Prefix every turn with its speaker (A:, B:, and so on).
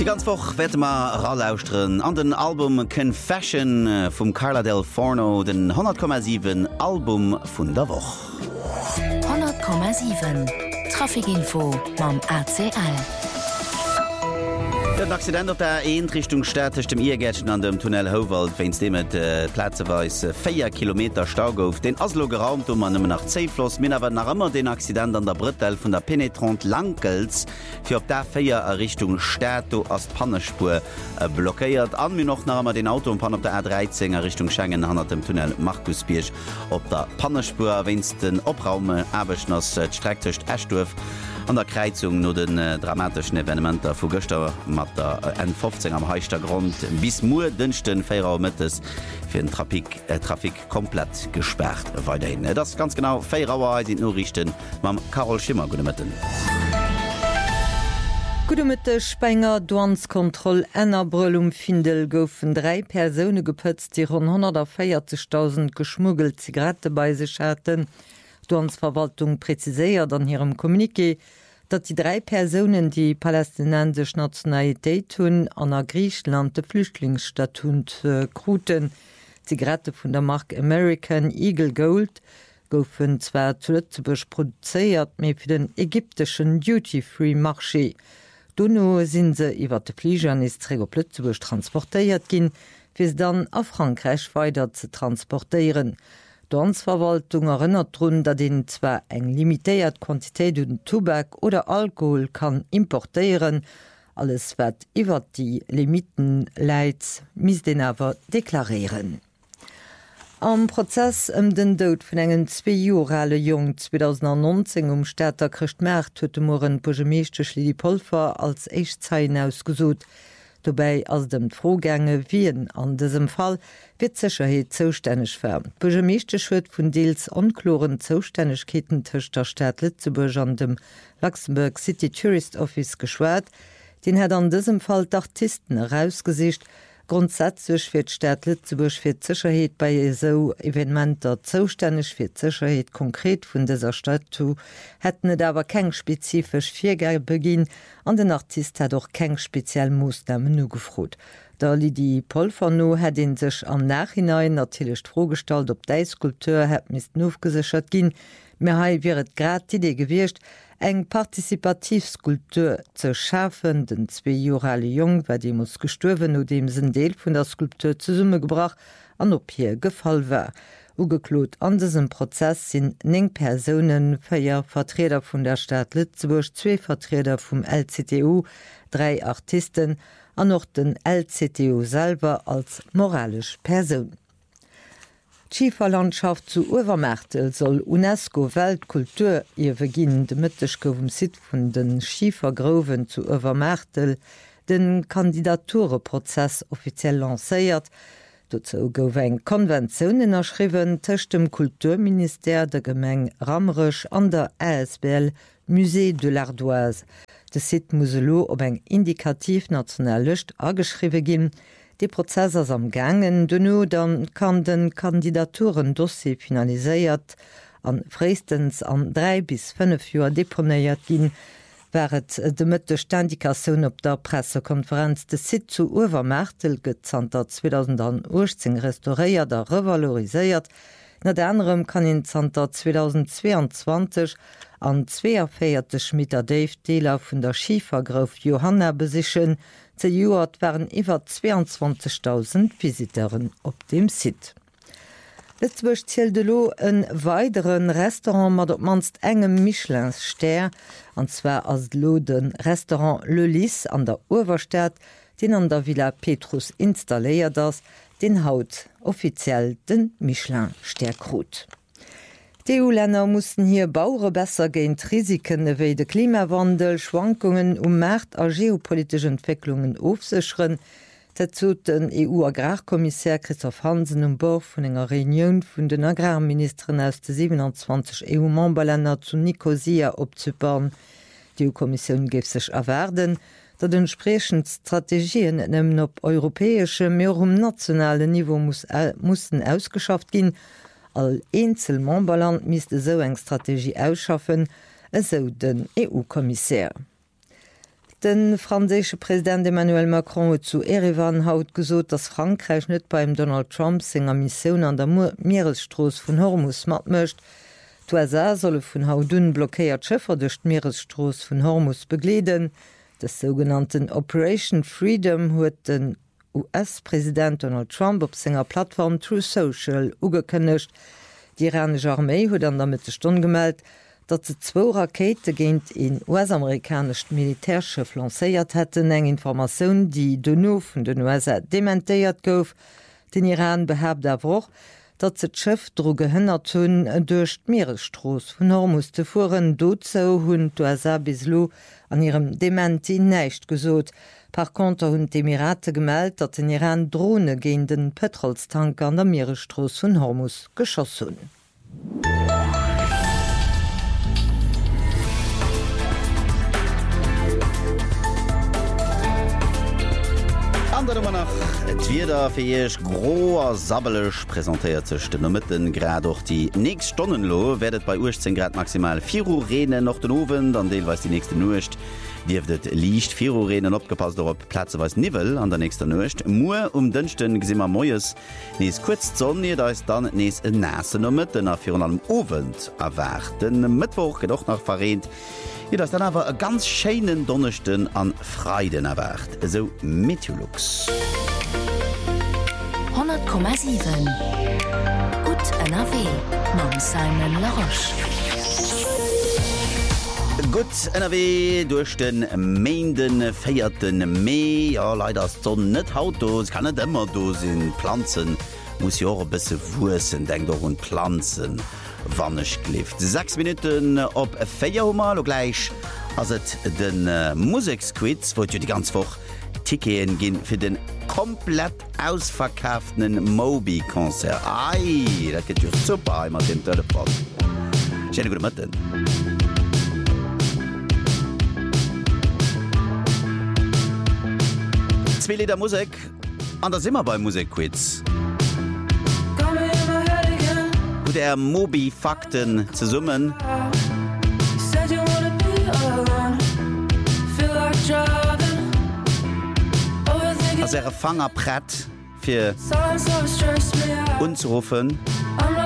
A: Die ganz Woche werden wir rauslaustern an den Album Confession vom Carla Del Forno, den 100,7 Album von der Woche.
B: 100,7 Trafikinfo beim ACL.
A: Den Accident op der Eenrichtung stätech dem Irgätschen an dem Tunnel Howald wennns demet Plätzeweis 4 Kilometer Stau gouf. Den Aslo geraumt man ëmmer nach Zeefloss, Min awer nach ëmmer den Accident an der Brittel vun der Penetrant Langels fir op der 4 Richtung Stäto as Pannespur blockéiert. An mir noch nachmmer den Auto Pan op der R13er Richtung Schengen han dem Tunnel Markusbierch op der Pannespur wennns den Opraume Äbech ass Strecktecht Ästurf. An der Kreizung no den dramatischen Evenementer vu Göster mat der N15 am heichter Grund bis Mu dünchten 4 Mittes fir den Trafik komplett gesperrt weiterhin. Das ganz genau 4 sind nur richten mam Carol Schimmer gute Mitten.
C: Gudemëtte Spenger Douanskontroll ennnerbrüll Findel goufen 3 Personen gepëtzt, die rund 140.000 geschmuggelt Zigarette bei sich hatten. Douansverwaltung präziséiert an ihrem Kommuniqué, dat die 3 Personen, die palästinensisch Nationalität hun an der Griechenland de Flüchtlingsstatut kruten. Zigarette vun der Marke American Eagle Gold goufen zwar zu Lützeburg produziert, méi fir den ägyptischen Duty-Free-Marché. Donno sind se iwwer de Flieger is Träger Lützeburg transportéiert gin, fir dann a Frankreich weiter zu transportieren. Douansverwaltung erinnert run, dat den zwar eng limitéiert Quantitéit den Tobak oder Alkohol kann importieren, alles wat iwwer die Limiten leit mis den awer deklarieren. Am Prozess den Dout vun engen 2 Jorale Jung 2019 Städter Christmerk huet moren Pogemeeschte Schlidipolver als Eichzeien ausgesot. Dobei aus dem Vorgänge wien an diesem Fall wird Sicherheit zuständig werden. Bürgermeister wird von Deels unkloren Zuständigkeiten zwischen der Stadt Lützeburg und dem Luxemburg City Tourist Office geschwärzt. Den hat an diesem Fall die Artisten herausgesicht. Grundsätzlich wird die Stadt Lützeburg für die Sicherheit bei so Evenementen zuständig für die Sicherheit konkret von dieser Stadt zu, hätten es aber kein spezifisch Viergabeginn und den Artist hat auch keine speziellen Maßnahmen nur gefragt. Da Lidi Polferno hat ihn sich am Nachhinein natürlich vorgestellt, ob die Skulptur hat müssen aufgesichert gehen. Mir wäre gerade die Idee gewesen, eng Partizipativskulptur zu schaffen, den 2 Jorale Jung, weil die muss gestorben und dem sind Deel von der Skulptur zu Summe gebracht, an ob hier gefallen war. Ugeklot an diesem Prozess sind 9 Personen, 4 Vertreter von der Stadt Lützeburg, 2 Vertreter vom LCTU, 3 Artisten, an noch den LCTU selber als moralisch Person. Die Schieferlandschaft zu Uwermärtel soll UNESCO-Weltkultur ihr beginn de Mëttechke vum Sit vun den Schiefergroven zu Uwermärtel den Kandidatureprozess offiziell lancéiert. Dazu gouf eng Konventionen erschriwen tëcht dem Kulturminister der Gemeng Ramrech an der ASBL Musée de l'Ardoise. De Sit muselo op eng indikativ national Lëcht ageschriwe ginn. Die Prozess ass am gangen denno dann kann den Kandidaturendossier finaliséiert an freistens an 3 bis 5 Joer deponéiert ginn, wäret de mëtte Standikationun op der Pressekonferenz de Sit zu Uwermärtel gezanter 2018 restauréiert a revaloriséiert. Net anderem kann in Zter 2022 an 42 Meter Dave Deler vun der Schiefergrouf Johanna besichen. Ze Joert waren iwwer 22.000 Visiteuren op dem Sit. Lützeburg zielt de lo een weiteren Restaurant mat op manst engem Michelin-Stär, anzwer as lo den Restaurant Le Lys an der Uwerstadt, den an der Villa Petrus installéiert ass, den haut offiziell den Michelin-Stär krut. Die EU-Länder mussten hier Bauere besser gegen Risiken wie der Klimawandel, Schwankungen Markt und geopolitische Entwicklungen aufsichern. Dazu den EU-Agrarkommissär Christoph Hansen Bord von einer Reunion von den Agrarministern aus den 27 EU-Memberländern zu Nicosia abzubauen. Die EU-Kommission gibt sich erwarten, dass entsprechend Strategien nämlich auf europäischem, mehr nationalem Niveau mussten ausgeschafft gehen. All Einzelmemberland misste so eng Strategie ausschaffen, eso den EU-Kommissär. Den franzésche Präsident Emmanuel Macron hat zu Erevan haut gesot, dass Frankreich net beim Donald Trump senger Mission an der Meeresstroß vun Hormus mat mcht. D'USA solle vun Haudun blockéiert Schëffer duch d'Meeresstroß vun Hormus begleden. Des sogenannten Operation Freedom huet den US-Präsident Donald Trump op senger Plattform True Social ugekënnecht. Die iranische Armee huet an der Mittestunde gemeldt, dat ze 2 Rakete géint in US-amerikanecht Militärschiff lacéiert hätten, eng Informationoun, die Donno vun den USA dementéiert gouf. Den Iran behabt awoch, dat ze d'Schiff dro gehënnert hunn duerch d'Meeresstroß vun Hormus te fuhren. Dozo hunn d'USA bislo an ihrem Dementi näicht gesot. Par contre hunn d'Emirate gemeldt, dat den Iran Drone géint den Petrolstanker an der Meeresstroß vun Hormus geschoss hunn.
A: Nach Twitter firch groer sabelech präsentiert sech den Mëtten grad doch die nächst Stonnenlo werdet bei 18 Grad maximal 4 Uhr Reden noch den Owen, dann deelweis die nächste Nucht. Diefdet liicht 4 Uhr Reden opgepasst op Platzeweis Nivel an der nächster Nucht. Mu dënchten gesimmer Moes nees kurz Sonne, da is dann nees en nassen Mëtten a Fi am Owend erwart. Den Mittwoch gedoch nach verrent. Ja, das dann aber ganz scheinen Donnerchten an Freiden erwart. So Meteorlux.
B: 100,7 Gut NRW Mam Simon Laroche.
A: Gut NRW durch den Mainden feierten Mai. Ja, leider ist so net Autos, kann nicht immer do sind. Pflanzen muss ja auch ein bisschen wursen, denk doch und Pflanzen. Wannnech klift. 6 Minuten op Féiermal gleich ass et den Musiksquiz, wot jo die ganz woch Tikeen ginn fir den komplett ausverkaaften Moby-Konzert. Ei, dat gët jo super mat dem Telefon. Schene gute Mëtten. Zwei Lieder Musik, an der simmer beim Musikquiz. Der Moby-Fakten zu summen. Als Fangerbrett für uns rufen.